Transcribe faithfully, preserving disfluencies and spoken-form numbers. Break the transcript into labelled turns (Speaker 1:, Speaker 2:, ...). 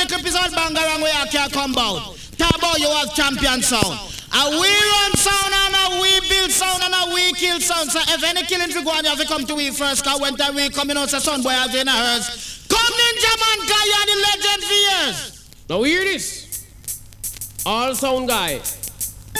Speaker 1: little piece of bangarang where I can't come out. Talk about you have champion sound. And we run sound and a we build sound and a we kill sound. So if any killing for go on, you have to come to we first. Cause when time we coming out, so son boy has in a hers. Come Ninja Man, cause you're the legend for years.
Speaker 2: Now hear this. All sound guy.